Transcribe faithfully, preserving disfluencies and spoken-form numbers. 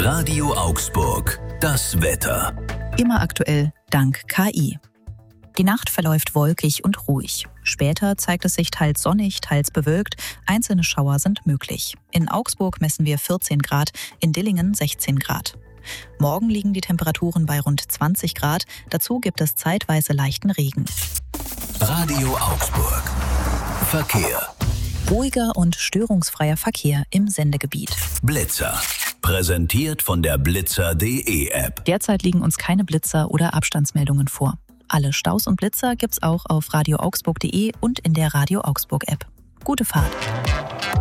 Radio Augsburg, das Wetter. Immer aktuell dank K I. Die Nacht verläuft wolkig und ruhig. Später zeigt es sich teils sonnig, teils bewölkt. Einzelne Schauer sind möglich. In Augsburg messen wir vierzehn Grad, in Dillingen sechzehn Grad. Morgen liegen die Temperaturen bei rund zwanzig Grad. Dazu gibt es zeitweise leichten Regen. Radio Augsburg. Verkehr. Ruhiger und störungsfreier Verkehr im Sendegebiet. Blitzer. Präsentiert von der blitzer punkt de App. Derzeit liegen uns keine Blitzer oder Abstandsmeldungen vor. Alle Staus und Blitzer gibt's auch auf radio augsburg punkt de und in der Radio Augsburg App. Gute Fahrt!